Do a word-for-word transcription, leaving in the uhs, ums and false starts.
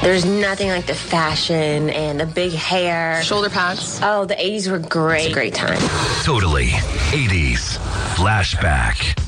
There's nothing like the fashion and the big hair. Shoulder pads. Oh, the eighties were great. Great time. Totally eighties Flashback.